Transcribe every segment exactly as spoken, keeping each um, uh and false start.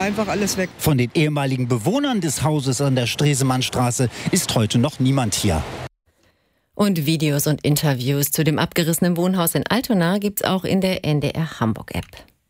einfach alles weg. Von den ehemaligen Bewohnern des Hauses an der Stresemannstraße ist heute noch niemand hier. Und Videos und Interviews zu dem abgerissenen Wohnhaus in Altona gibt's auch in der N D R Hamburg-App.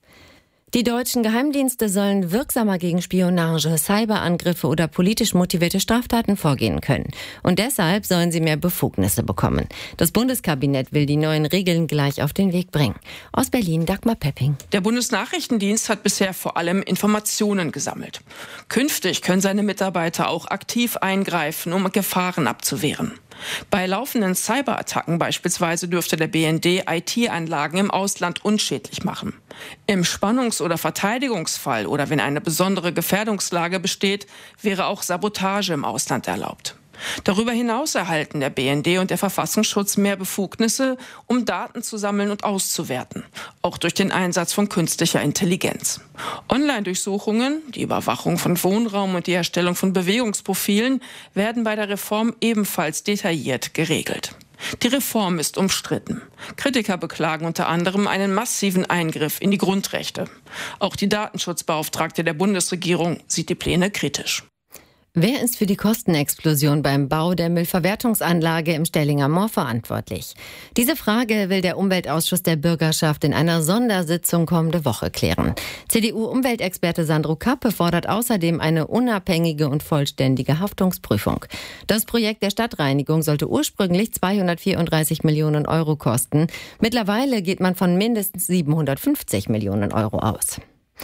Die deutschen Geheimdienste sollen wirksamer gegen Spionage, Cyberangriffe oder politisch motivierte Straftaten vorgehen können. Und deshalb sollen sie mehr Befugnisse bekommen. Das Bundeskabinett will die neuen Regeln gleich auf den Weg bringen. Aus Berlin, Dagmar Pepping. Der Bundesnachrichtendienst hat bisher vor allem Informationen gesammelt. Künftig können seine Mitarbeiter auch aktiv eingreifen, um Gefahren abzuwehren. Bei laufenden Cyberattacken beispielsweise dürfte der B N D I T-Anlagen im Ausland unschädlich machen. Im Spannungs- oder Verteidigungsfall oder wenn eine besondere Gefährdungslage besteht, wäre auch Sabotage im Ausland erlaubt. Darüber hinaus erhalten der B N D und der Verfassungsschutz mehr Befugnisse, um Daten zu sammeln und auszuwerten, auch durch den Einsatz von künstlicher Intelligenz. Online-Durchsuchungen, die Überwachung von Wohnraum und die Erstellung von Bewegungsprofilen werden bei der Reform ebenfalls detailliert geregelt. Die Reform ist umstritten. Kritiker beklagen unter anderem einen massiven Eingriff in die Grundrechte. Auch die Datenschutzbeauftragte der Bundesregierung sieht die Pläne kritisch. Wer ist für die Kostenexplosion beim Bau der Müllverwertungsanlage im Stellinger Moor verantwortlich? Diese Frage will der Umweltausschuss der Bürgerschaft in einer Sondersitzung kommende Woche klären. C D U-Umweltexperte Sandro Kappe fordert außerdem eine unabhängige und vollständige Haftungsprüfung. Das Projekt der Stadtreinigung sollte ursprünglich zweihundertvierunddreißig Millionen Euro kosten. Mittlerweile geht man von mindestens siebenhundertfünfzig Millionen Euro aus.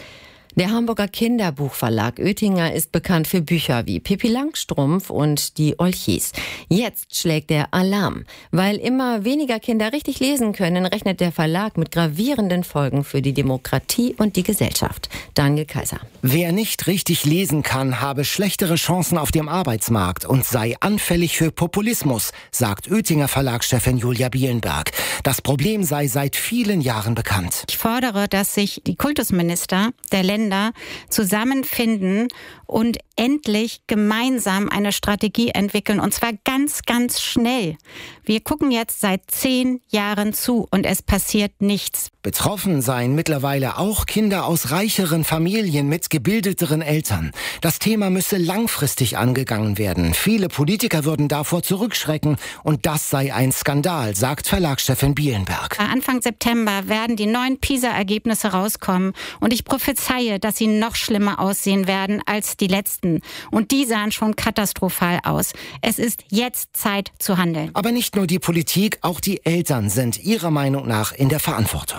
Der Hamburger Kinderbuchverlag Oettinger ist bekannt für Bücher wie Pippi Langstrumpf und Die Olchis. Jetzt schlägt der Alarm. Weil immer weniger Kinder richtig lesen können, rechnet der Verlag mit gravierenden Folgen für die Demokratie und die Gesellschaft. Daniel Kaiser. Wer nicht richtig lesen kann, habe schlechtere Chancen auf dem Arbeitsmarkt und sei anfällig für Populismus, sagt Oettinger Verlagschefin Julia Bielenberg. Das Problem sei seit vielen Jahren bekannt. Ich fordere, dass sich die Kultusminister der Länder zusammenfinden und endlich gemeinsam eine Strategie entwickeln, und zwar ganz, ganz schnell. Wir gucken jetzt seit zehn Jahren zu und es passiert nichts. Betroffen seien mittlerweile auch Kinder aus reicheren Familien mit gebildeteren Eltern. Das Thema müsse langfristig angegangen werden. Viele Politiker würden davor zurückschrecken und das sei ein Skandal, sagt Verlagschefin Bielenberg. Anfang September werden die neuen PISA-Ergebnisse rauskommen und ich prophezeie, dass sie noch schlimmer aussehen werden als die letzten. Und die sahen schon katastrophal aus. Es ist jetzt Zeit zu handeln. Aber nicht nur die Politik, auch die Eltern sind ihrer Meinung nach in der Verantwortung.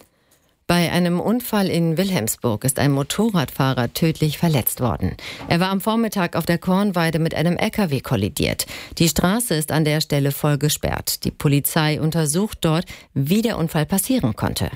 Bei einem Unfall in Wilhelmsburg ist ein Motorradfahrer tödlich verletzt worden. Er war am Vormittag auf der Kornweide mit einem L K W kollidiert. Die Straße ist an der Stelle voll gesperrt. Die Polizei untersucht dort, wie der Unfall passieren konnte.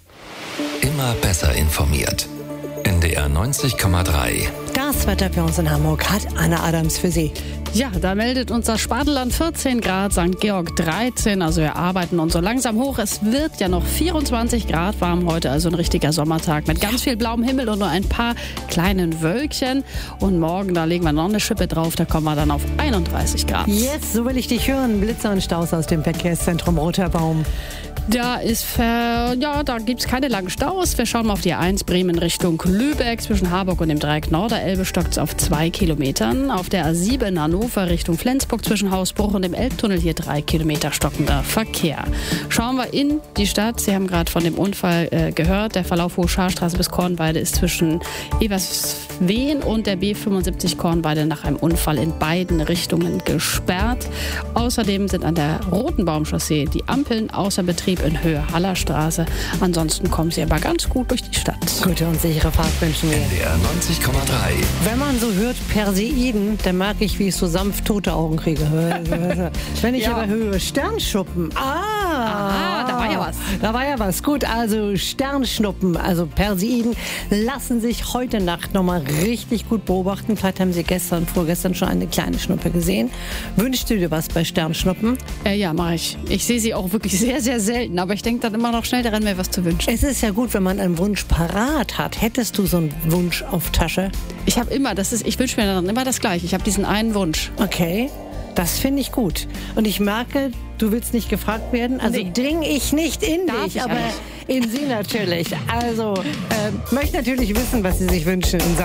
Immer besser informiert. N D R neunzig Komma drei. Das Wetter für uns in Hamburg hat Anna Adams für Sie. Ja, da meldet unser Spadeland vierzehn Grad, Sankt Georg dreizehn. Also wir arbeiten uns so langsam hoch. Es wird ja noch vierundzwanzig Grad warm heute, also ein richtiger Sommertag mit ganz viel blauem Himmel und nur ein paar kleinen Wölkchen. Und morgen, da legen wir noch eine Schippe drauf, da kommen wir dann auf einunddreißig Grad. Yes, so will ich dich hören. Blitzer und Staus aus dem Verkehrszentrum Roter Baum. Da ist, ver, ja, da gibt's keine langen Staus. Wir schauen mal auf die A eins Bremen Richtung Lübeck. Zwischen Harburg und dem Dreieck Norderelbe stockt's auf zwei Kilometern. Auf der A sieben Hannover Richtung Flensburg zwischen Hausbruch und dem Elbtunnel hier drei Kilometer stockender Verkehr. Schauen wir in die Stadt. Sie haben gerade von dem Unfall äh, gehört. Der Verlauf Hohe Scharstraße bis Kornweide ist zwischen Eberswehen und der B fünfundsiebzig Kornweide nach einem Unfall in beiden Richtungen gesperrt. Außerdem sind an der Roten Baumchaussee die Ampeln außer Betrieb in Höhe Hallerstraße. Ansonsten kommen Sie aber ganz gut durch die Stadt. Gute und sichere Fahrt wünschen wir. N D R neunzig Komma drei. Wenn man so hört Perseiden, dann mag ich, wie ich so sanft tote Augen kriege. Wenn ich Ja. aber höre Sternschuppen. Ah, Aha, da war ja was. Da war ja was. Gut, also Sternschnuppen, also Perseiden, lassen sich heute Nacht nochmal richtig gut beobachten. Vielleicht haben Sie gestern, vorgestern schon eine kleine Schnuppe gesehen. Wünschst du dir was bei Sternschnuppen? Äh, ja, mache ich. Ich sehe sie auch wirklich sehr, sehr selten. Aber ich denke dann immer noch schnell daran, mir was zu wünschen. Es ist ja gut, wenn man einen Wunsch parat hat. Hättest du so einen Wunsch auf Tasche? Ich habe immer, das ist, ich wünsche mir dann immer das Gleiche. Ich habe diesen einen Wunsch. Okay, das finde ich gut. Und ich merke, du willst nicht gefragt werden. Also Nee. dring ich nicht in Darf dich, ich aber eigentlich? in sie natürlich. Also, äh, möchte natürlich wissen, was sie sich wünschen in Sachen